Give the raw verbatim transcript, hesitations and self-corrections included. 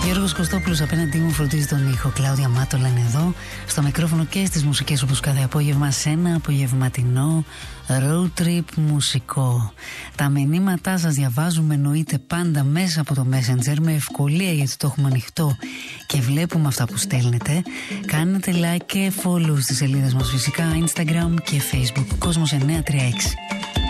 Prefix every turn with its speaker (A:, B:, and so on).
A: Γιώργος Κωστόπουλος απέναντί μου φροντίζει τον ήχο. Κλάουδια Μάτολα είναι εδώ, στο μικρόφωνο και στις μουσικές όπως κάθε απόγευμα σε ένα απογευματινό road trip μουσικό. Τα μηνύματά σας διαβάζουμε εννοείται πάντα μέσα από το Messenger με ευκολία, γιατί το έχουμε ανοιχτό και βλέπουμε αυτά που στέλνετε. Κάνετε like και follow στις σελίδες μας φυσικά, Instagram και Facebook. Κόσμος εννιακόσια τριάντα έξι.